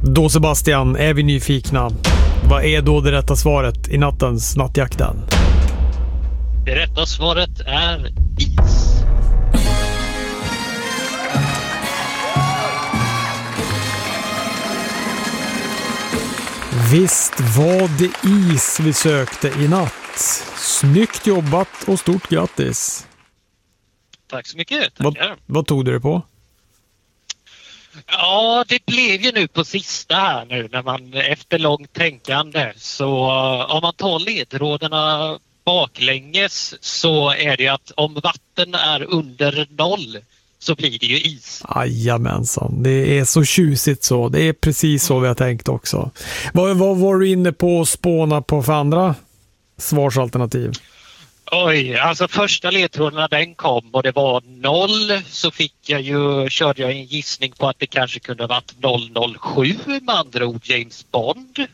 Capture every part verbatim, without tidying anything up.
Då Sebastian, är vi nyfikna. Vad är då det rätta svaret i nattens nattjakten? Det rätta svaret är is. Visst var det is vi sökte i natt. Snyggt jobbat och stort grattis. Tack så mycket. Vad, vad tog du det på? Ja, det blev ju nu på sista här nu när man efter långt tänkande, så om man tar ledtrådarna baklänges så är det att om vatten är under noll så blir det ju is. Jajamensan, det är så tjusigt så. Det är precis så vi har tänkt också. Vad, vad var du inne på att spåna på för andra svarsalternativ? Oj, alltså första ledtrådarna den kom och det var noll, så fick jag ju, körde jag en gissning på att det kanske kunde ha varit noll noll sju, med andra ord James Bond.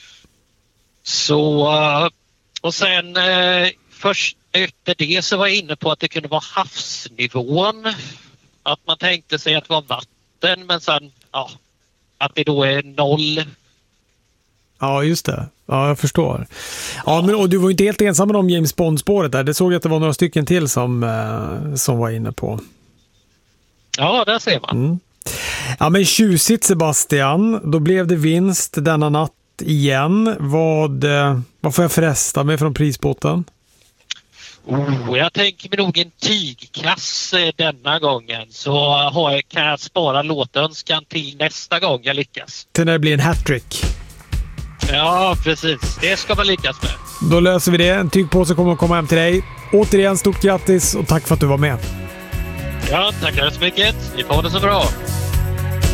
Så, och sen först efter det så var jag inne på att det kunde vara havsnivån. Att man tänkte sig att det var vatten, men sen, ja, att det då är noll. Ja, just det. Ja, jag förstår. Ja, men och du var ju inte helt ensam med om James Bond-spåret där. Det såg jag att det var några stycken till som, eh, som var inne på. Ja, där ser man. Mm. Ja, men tjusigt Sebastian. Då blev det vinst denna natt igen. Vad, eh, vad får jag fresta med från prisbotten? Oh, jag tänker mig nog en tygkasse denna gången, så har jag, kan jag spara låtönskan till nästa gång jag lyckas. Till när det blir en hattrick. Ja, precis. Det ska man lyckas med. Då löser vi det. En tygpåse kommer att komma hem till dig. Återigen, stort grattis och tack för att du var med. Ja, tackar så mycket. Ni får det så bra.